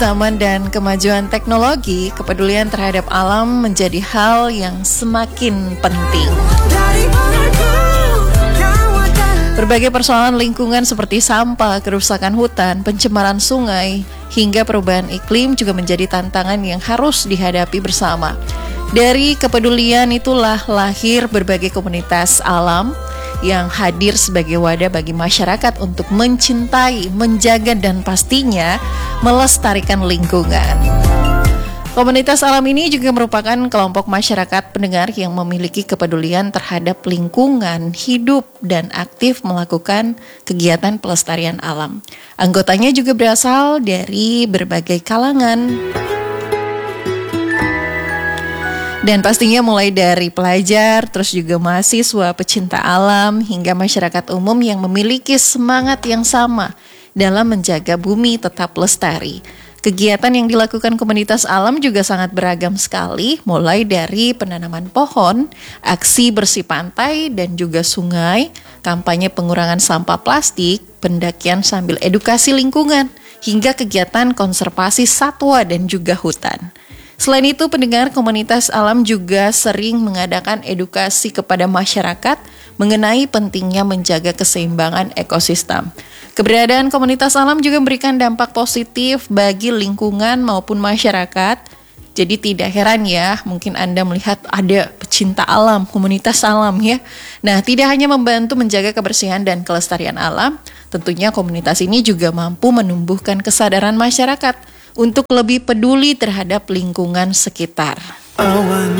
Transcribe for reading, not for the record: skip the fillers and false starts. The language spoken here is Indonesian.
Zaman dan kemajuan teknologi, kepedulian terhadap alam menjadi hal yang semakin penting. Berbagai persoalan lingkungan seperti sampah, kerusakan hutan, pencemaran sungai, hingga perubahan iklim juga menjadi tantangan yang harus dihadapi bersama. Dari kepedulian itulah lahir berbagai komunitas alam yang hadir sebagai wadah bagi masyarakat untuk mencintai, menjaga, dan pastinya melestarikan lingkungan. Komunitas alam ini juga merupakan kelompok masyarakat pendengar yang memiliki kepedulian terhadap lingkungan hidup dan aktif melakukan kegiatan pelestarian alam. Anggotanya juga berasal dari berbagai kalangan. Dan pastinya mulai dari pelajar, terus juga mahasiswa, pecinta alam, hingga masyarakat umum yang memiliki semangat yang sama dalam menjaga bumi tetap lestari. Kegiatan yang dilakukan komunitas alam juga sangat beragam sekali, mulai dari penanaman pohon, aksi bersih pantai dan juga sungai, kampanye pengurangan sampah plastik, pendakian sambil edukasi lingkungan, hingga kegiatan konservasi satwa dan juga hutan. Selain itu, pendengar komunitas alam juga sering mengadakan edukasi kepada masyarakat mengenai pentingnya menjaga keseimbangan ekosistem. Keberadaan komunitas alam juga memberikan dampak positif bagi lingkungan maupun masyarakat. Jadi tidak heran ya, mungkin Anda melihat ada pecinta alam, komunitas alam ya. Nah, tidak hanya membantu menjaga kebersihan dan kelestarian alam, tentunya komunitas ini juga mampu menumbuhkan kesadaran masyarakat untuk lebih peduli terhadap lingkungan sekitar.